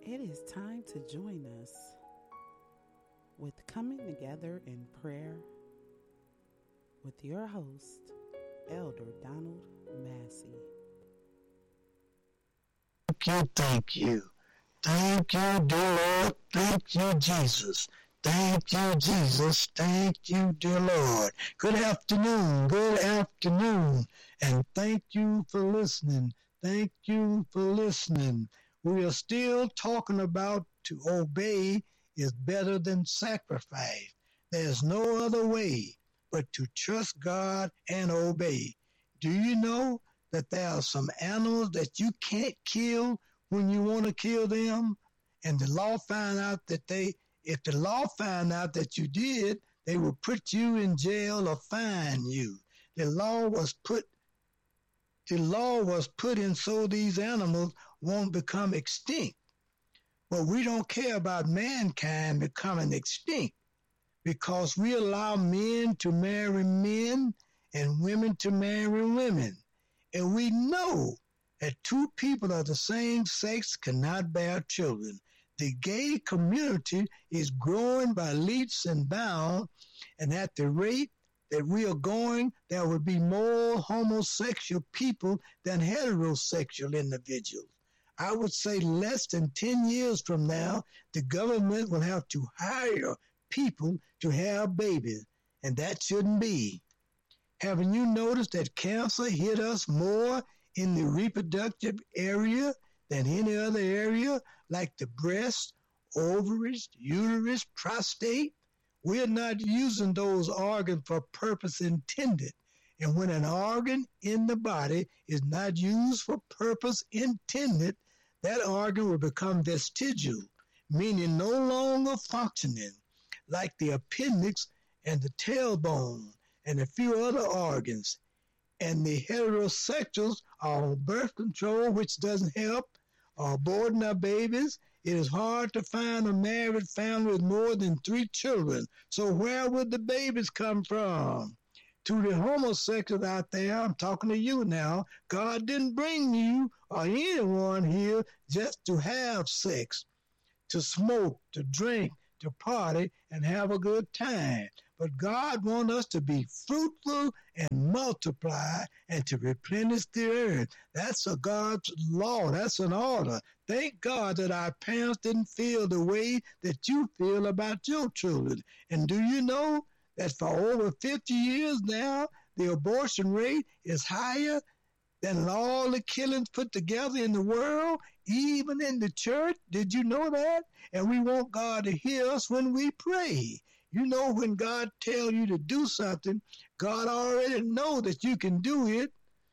It is time to join us with Coming Together in Prayer with your host, Elder Donald Massey. Thank you. Thank you, dear Lord. Thank you, Jesus. Thank you, Jesus. Thank you, dear Lord. Good afternoon. Good afternoon. And thank you for listening. Thank you for listening. We are still talking about to obey is better than sacrifice. There's no other way but to trust God and obey. Do you know that there are some animals that you can't kill when you want to kill them? And the law found out that if the law found out that you did, they would put you in jail or fine you. The law was put in so these animals won't become extinct. But we don't care about mankind becoming extinct because we allow men to marry men and women to marry women. And we know that two people of the same sex cannot bear children. The gay community is growing by leaps and bounds, and at the rate that we are going, there will be more homosexual people than heterosexual individuals. I would say less than 10 years from now, the government will have to hire people to have babies, and that shouldn't be. Haven't you noticed that cancer hit us more in the reproductive area than any other area, like the breast, ovaries, uterus, prostate? We're not using those organs for purpose intended. And when an organ in the body is not used for purpose intended, that organ will become vestigial, meaning no longer functioning, like the appendix and the tailbone and a few other organs. And the heterosexuals are on birth control, which doesn't help, are aborting our babies. It is hard to find a married family with more than 3 children. So where would the babies come from? To the homosexuals out there, I'm talking to you now, God didn't bring you or anyone here just to have sex, to smoke, to drink, to party, and have a good time. But God wants us to be fruitful and multiply and to replenish the earth. That's a God's law. That's an order. Thank God that our parents didn't feel the way that you feel about your children. And do you know that for over 50 years now, the abortion rate is higher than all the killings put together in the world, even in the church? Did you know that? And we want God to hear us when we pray. You know, when God tells you to do something, God already knows that you can do it,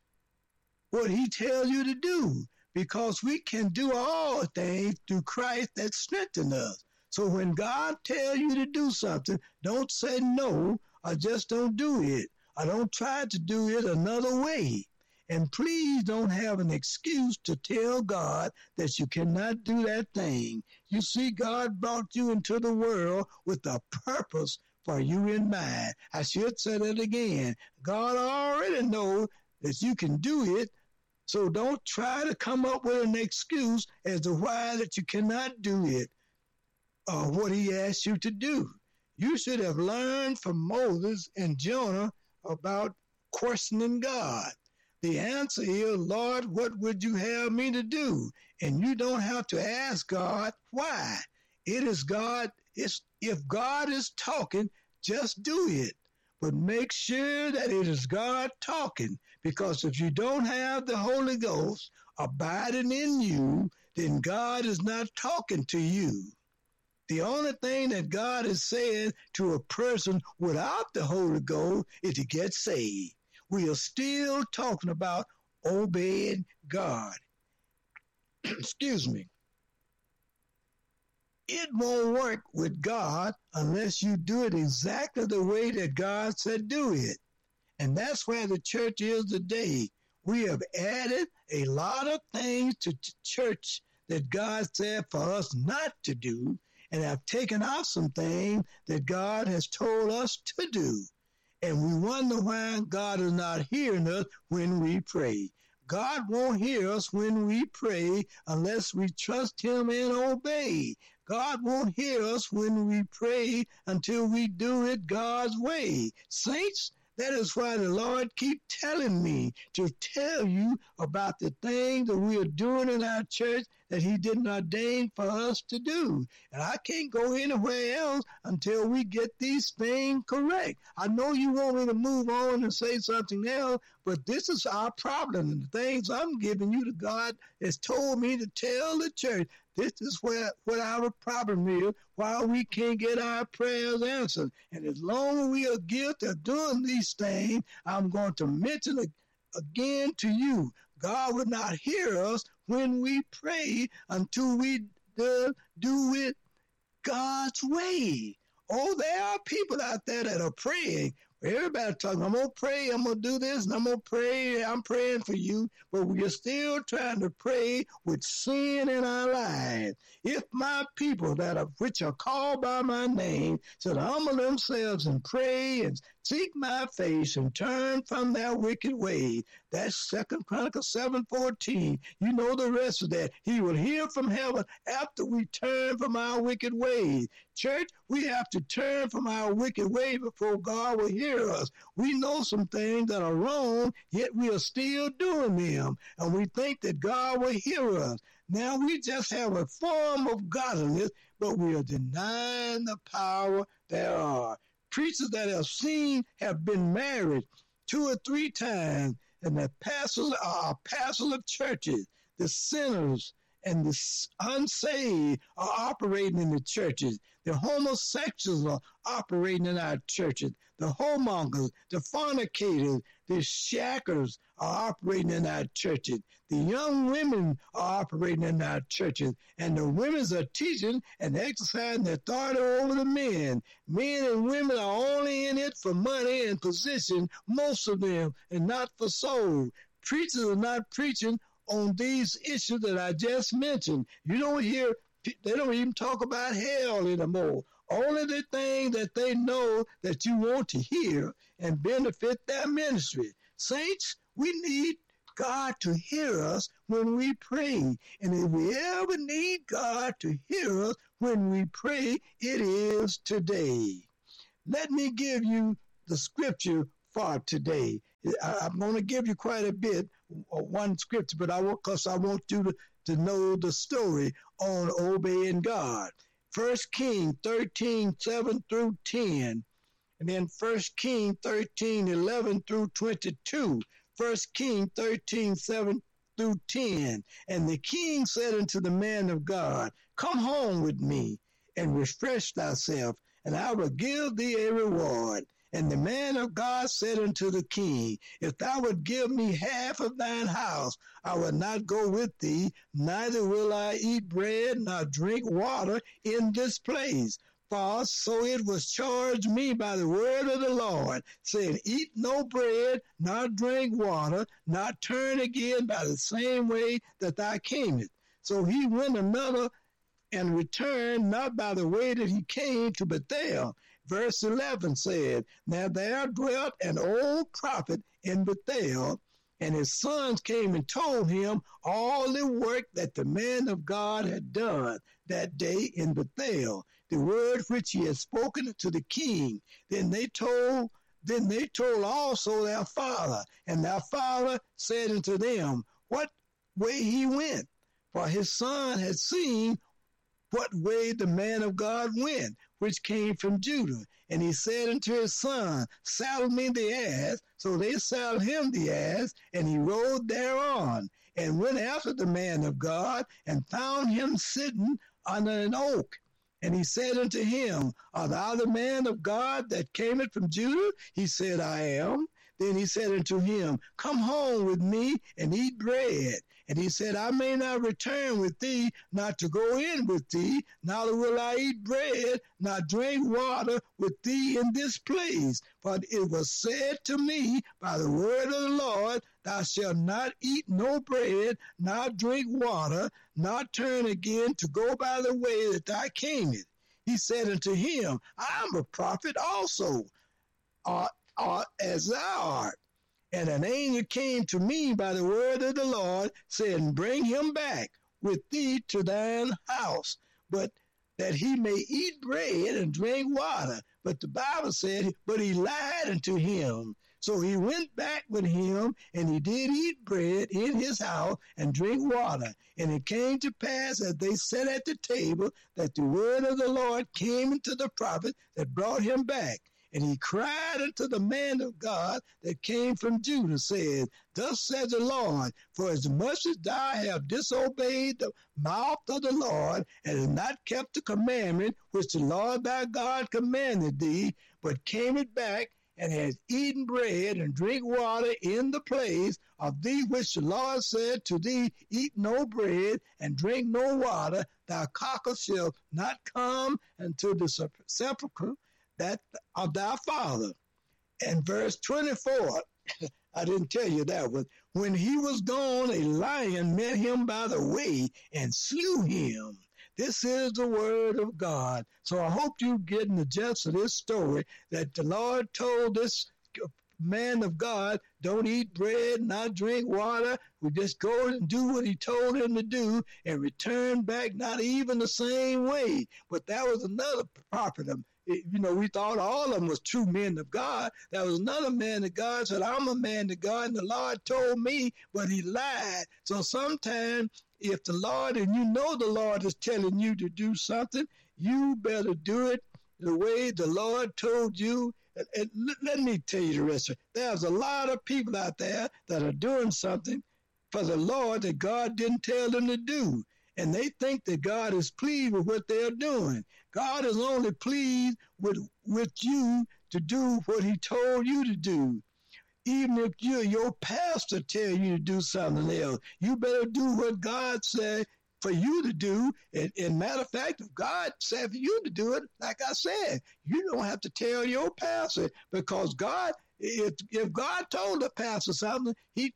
what he tells you to do, because we can do all things through Christ that strengthens us. So when God tells you to do something, don't say no or just don't do it, or don't try to do it another way. And please don't have an excuse to tell God that you cannot do that thing. You see, God brought you into the world with a purpose for you in mind. I should say that again. God already knows that you can do it, so don't try to come up with an excuse as to why that you cannot do it or what he asked you to do. You should have learned from Moses and Jonah about questioning God. The answer is, Lord, what would you have me to do? And you don't have to ask God why. It is God. If God is talking, just do it. But make sure that it is God talking, because if you don't have the Holy Ghost abiding in you, then God is not talking to you. The only thing that God is saying to a person without the Holy Ghost is to get saved. We are still talking about obeying God. Excuse me. It won't work with God unless you do it exactly the way that God said do it. And that's where the church is today. We have added a lot of things to church that God said for us not to do, and have taken out some things that God has told us to do. And we wonder why God is not hearing us when we pray. God won't hear us when we pray unless we trust him and obey. God won't hear us when we pray until we do it God's way. Saints, that is why the Lord keep telling me to tell you about the things that we are doing in our church that he didn't ordain for us to do. And I can't go anywhere else until we get these things correct. I know you want me to move on and say something else, but this is our problem. And the things I'm giving you to God has told me to tell the church. This is what our problem is, why we can't get our prayers answered. And as long as we are guilty of doing these things, I'm going to mention it again to you. God will not hear us when we pray until we do it God's way. Oh, there are people out there that are praying. Everybody talking, I'm going to pray, I'm going to do this, and I'm going to pray, I'm praying for you, but we are still trying to pray with sin in our lives. If my people which are called by my name should humble themselves and pray and seek my face and turn from their wicked way. That's 2 Chronicles 7:14. You know the rest of that. He will hear from heaven after we turn from our wicked ways. Church, we have to turn from our wicked way before God will hear us. We know some things that are wrong, yet we are still doing them. And we think that God will hear us. Now we just have a form of godliness, but we are denying the power thereof. Preachers that have been married 2 or 3 times, and the pastors are pastors of churches. The sinners and the unsaved are operating in the churches. The homosexuals are operating in our churches. The whoremongers, the fornicators, the shackers are operating in our churches. The young women are operating in our churches. And the women are teaching and exercising their authority over the men. Men and women are only in it for money and position, most of them, and not for soul. Preachers are not preaching on these issues that I just mentioned. You don't hear, they don't even talk about hell anymore. Only the thing that they know that you want to hear and benefit their ministry. Saints, we need God to hear us when we pray. And if we ever need God to hear us when we pray, it is today. Let me give you the scripture for today. I'm going to give you quite a bit, one scripture, but I want you to know the story on obeying God. 1 Kings 13:7 through 10, and then 1 Kings 13:11 through 22. 1 Kings 13:7 through 10. And the king said unto the man of God, Come home with me, and refresh thyself, and I will give thee a reward. And the man of God said unto the king, If thou wilt give me half of thine house, I will not go with thee, neither will I eat bread nor drink water in this place. For so it was charged me by the word of the Lord, saying, Eat no bread, nor drink water, nor turn again by the same way that thou camest. So he went another and returned not by the way that he came to Bethel. Verse 11 said, Now there dwelt an old prophet in Bethel, and his sons came and told him all the work that the man of God had done that day in Bethel, the word which he had spoken to the king. Then they told also their father, and their father said unto them, What way he went? For his son had seen what way the man of God went, which came from Judah. And he said unto his son, Saddle me the ass. So they saddled him the ass, and he rode thereon, and went after the man of God, and found him sitting under an oak. And he said unto him, Art thou the man of God that cameth from Judah? He said, I am. Then he said unto him, Come home with me and eat bread. And he said, I may not return with thee, not to go in with thee, neither will I eat bread, nor drink water with thee in this place. For it was said to me by the word of the Lord, Thou shalt not eat no bread, nor drink water, nor turn again to go by the way that thou camest. He said unto him, I am a prophet also, as thou art. And an angel came to me by the word of the Lord, saying, bring him back with thee to thine house, but that he may eat bread and drink water. But the Bible said, but he lied unto him. So he went back with him, and he did eat bread in his house and drink water. And it came to pass as they sat at the table that the word of the Lord came unto the prophet that brought him back. And he cried unto the man of God that came from Judah, saying, thus says the Lord, for as much as thou hast disobeyed the mouth of the Lord, and hast not kept the commandment which the Lord thy God commanded thee, but came it back, and has eaten bread and drink water in the place of thee which the Lord said to thee, eat no bread and drink no water, thy carcass shall not come into the sepulchre that of thy father. And verse 24, I didn't tell you that one. When he was gone, a lion met him by the way and slew him. This is the word of God. So I hope you're getting the gist of this story, that the Lord told this man of God, don't eat bread, not drink water. We just go and do what he told him to do and return back not even the same way. But that was another prophet. We thought all of them was true men of God. There was another man of God said, I'm a man of God, and the Lord told me, but he lied. So sometimes if the Lord, and you know the Lord is telling you to do something, you better do it the way the Lord told you. And let me tell you the rest of it. There's a lot of people out there that are doing something for the Lord that God didn't tell them to do. And they think that God is pleased with what they're doing. God is only pleased with you to do what he told you to do. Even if your pastor tell you to do something else, you better do what God said for you to do. And matter of fact, if God said for you to do it, like I said, you don't have to tell your pastor, because God, if God told the pastor something,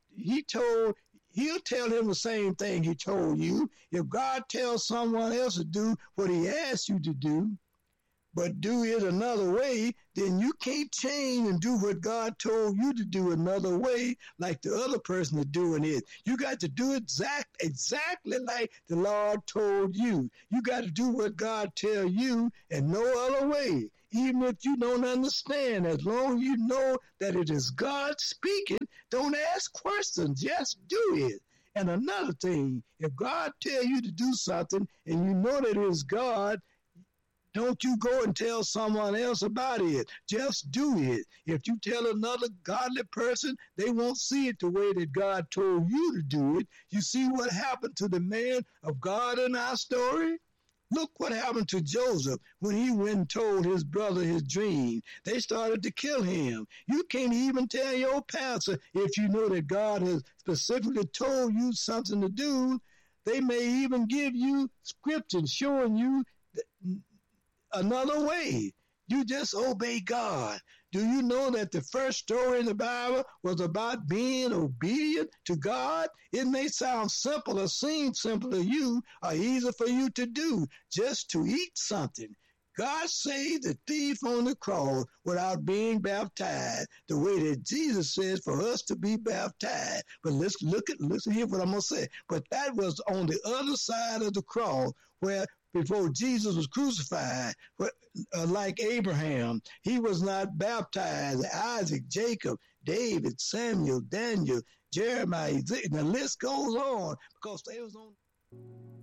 he'll tell him the same thing he told you. If God tells someone else to do what he asked you to do, but do it another way, then you can't change and do what God told you to do another way like the other person is doing it. You got to do it exactly like the Lord told you. You got to do what God tells you and no other way. Even if you don't understand, as long as you know that it is God speaking, don't ask questions, just do it. And another thing, if God tells you to do something and you know that it is God, don't you go and tell someone else about it. Just do it. If you tell another godly person, they won't see it the way that God told you to do it. You see what happened to the man of God in our story? Look what happened to Joseph when he went and told his brother his dream. They started to kill him. You can't even tell your pastor if you know that God has specifically told you something to do. They may even give you scriptures showing you another way. You just obey God. Do you know that the first story in the Bible was about being obedient to God? It may sound simple or seem simple to you or easy for you to do, just to eat something. God saved the thief on the cross without being baptized, the way that Jesus says for us to be baptized. But listen here what I'm going to say. But that was on the other side of the cross, where before Jesus was crucified, like Abraham, he was not baptized. Isaac, Jacob, David, Samuel, Daniel, Jeremiah, the list goes on, because they was on